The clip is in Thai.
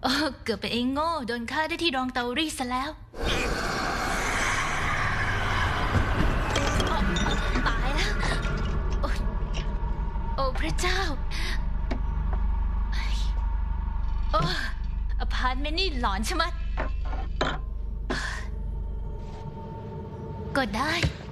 เกือบเป็นไอ้โง่โดนฆ่าได้ที่รองเตารีดซะแล้วตายแล้วโอ้พระเจ้าอพาร์ตเมนต์นี่หลอนใช่ไหมก็ได้